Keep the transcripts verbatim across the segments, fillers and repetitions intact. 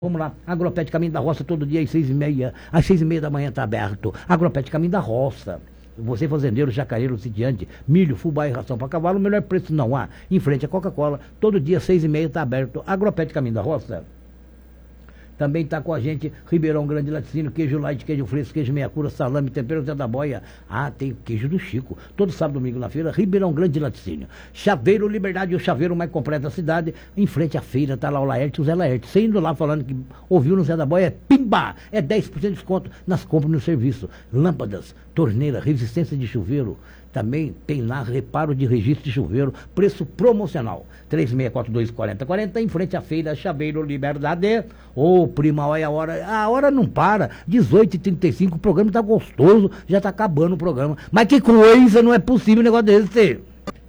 Vamos lá, Agropet Caminho da Roça, todo dia às seis e meia, às seis e meia da manhã está aberto. Agropet Caminho da Roça. Você fazendeiro, jacareiro, sitiante, milho, fubá e ração para cavalo, o melhor preço não há. Em frente à Coca-Cola, todo dia às seis e meia está aberto. Agropet Caminho da Roça. Também está com a gente Ribeirão Grande Laticínio, queijo light, queijo fresco, queijo meia cura, salame, tempero Zé da Boia. Ah, tem queijo do Chico. Todo sábado e domingo na feira, Ribeirão Grande Laticínio. Chaveiro Liberdade, o chaveiro mais completo da cidade. Em frente à feira, está lá o Laerte, o Zé Laerte. Você indo lá falando que ouviu no Zé da Boia, é pimba! É dez por cento de desconto nas compras e no serviço. Lâmpadas, torneira, resistência de chuveiro. Também tem lá reparo de registro de chuveiro, preço promocional. três seis quatro dois, quatro zero quatro zero, em frente à feira Chaveiro Liberdade. Ô, prima, olha a hora. A hora não para. dezoito e trinta e cinco, o programa tá gostoso, já tá acabando o programa. Mas que coisa, não é possível um negócio desse.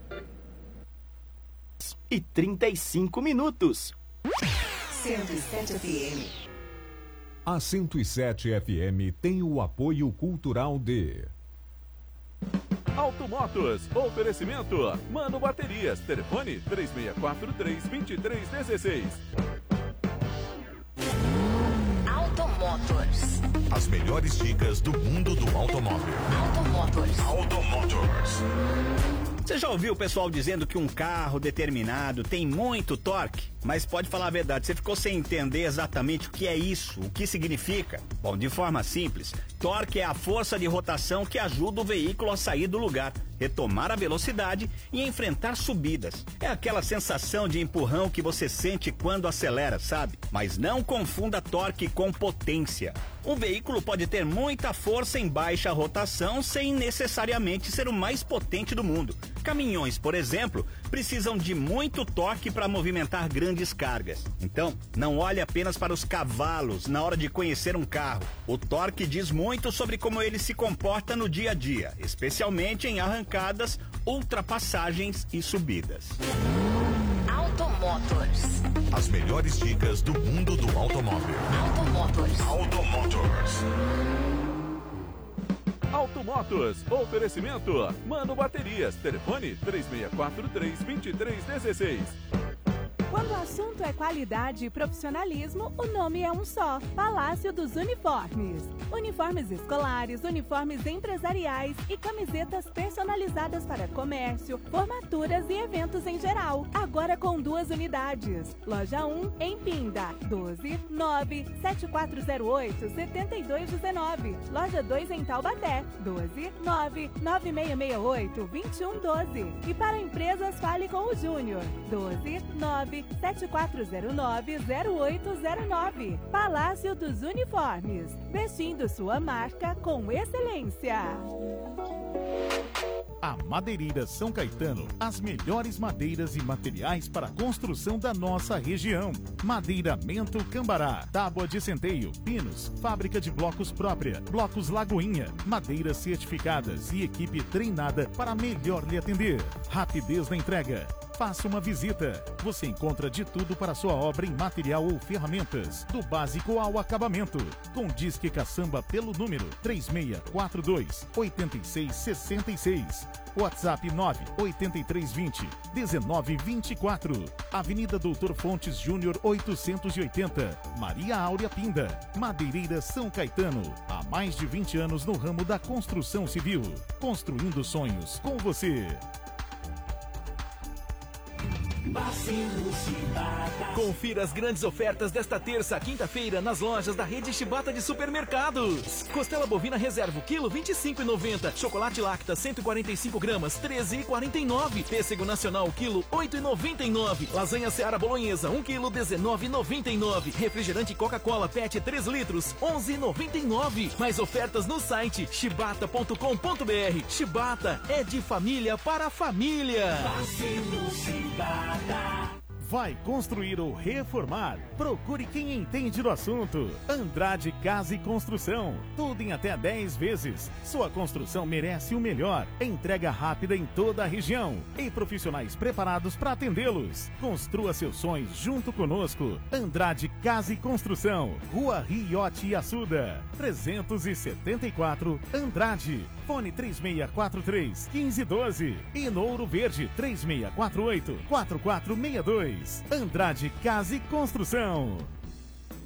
E trinta e cinco minutos. cento e sete F M. A cento e sete F M tem o apoio cultural de Automotos, oferecimento Mano Baterias, telefone três seis quatro três, dois três um seis. Automotors. As melhores dicas do mundo do automóvel. Automotors. Automotors. Você já ouviu o pessoal dizendo que um carro determinado tem muito torque? Mas pode falar a verdade, você ficou sem entender exatamente o que é isso, o que significa? Bom, de forma simples, torque é a força de rotação que ajuda o veículo a sair do lugar, retomar a velocidade e enfrentar subidas. É aquela sensação de empurrão que você sente quando acelera, sabe? Mas não confunda torque com potência. Um veículo pode ter muita força em baixa rotação sem necessariamente ser o mais potente do mundo. Caminhões, por exemplo, precisam de muito torque para movimentar grandes cargas. Então, não olhe apenas para os cavalos na hora de conhecer um carro. O torque diz muito sobre como ele se comporta no dia a dia, especialmente em arrancadas, ultrapassagens e subidas. Automotors. As melhores dicas do mundo do automóvel. Automotors. Automotors. Automotos, oferecimento Mano Baterias, telefone três seis quatro três, dois três um seis. Quando o assunto é qualidade e profissionalismo, o nome é um só: Palácio dos Uniformes. Uniformes escolares, uniformes empresariais e camisetas personalizadas para comércio, formaturas e eventos em geral. Agora com duas unidades. Loja um em Pinda, doze nove sete quatro zero oito sete dois um nove. Loja dois em Taubaté, doze nove nove seis seis oito dois um um doze. E para empresas, fale com o Júnior, doze nove sete quatro zero nove zero oito zero nove. Palácio dos Uniformes, vestindo sua marca com excelência. A Madeireira São Caetano, as melhores madeiras e materiais para a construção da nossa região. Madeiramento Cambará, tábua de centeio, pinos, fábrica de blocos própria, blocos Lagoinha, madeiras certificadas e equipe treinada para melhor lhe atender. Rapidez na entrega. Faça uma visita. Você encontra de tudo para sua obra em material ou ferramentas, do básico ao acabamento. Com Disque Caçamba pelo número três seis quatro dois, oito seis seis seis. WhatsApp nove oito três dois zero um nove dois quatro. Avenida Doutor Fontes Júnior oitocentos e oitenta. Maria Áurea Pinda. Madeireira São Caetano. Há mais de vinte anos no ramo da construção civil. Construindo sonhos com você. Confira as grandes ofertas desta terça, quinta-feira, nas lojas da rede Shibata de supermercados. Costela bovina reserva, quilo vinte e cinco reais e noventa centavos. Chocolate Lacta, cento e quarenta e cinco gramas, treze reais e quarenta e nove centavos. Pêssego nacional, quilo, oito reais e noventa e nove centavos. Lasanha Seara Bolonhesa, um quilo, dezenove reais e noventa e nove centavos. Refrigerante Coca-Cola Pet, três litros, onze reais e noventa e nove centavos. Mais ofertas no site shibata ponto com ponto br. Shibata é de família para família. Vai construir ou reformar? Procure quem entende do assunto. Andrade Casa e Construção. Tudo em até dez vezes. Sua construção merece o melhor. Entrega rápida em toda a região. E profissionais preparados para atendê-los. Construa seus sonhos junto conosco. Andrade Casa e Construção. Rua Riote e Assuda. trezentos e setenta e quatro, Andrade. Fone três seis quatro três, um cinco um dois. E no Ouro Verde, três seis quatro oito, quatro quatro seis dois. Andrade Casa e Construção.